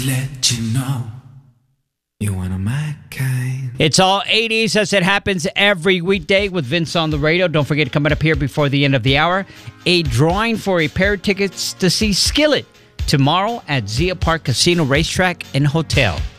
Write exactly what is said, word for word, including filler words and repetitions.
to let you know you're one of my kind. It's all eighties as it happens every weekday with Vince on the radio. Don't forget, coming up here before the end of the hour, a drawing for a pair of tickets to see Skillet tomorrow at Zia Park Casino Racetrack and Hotel.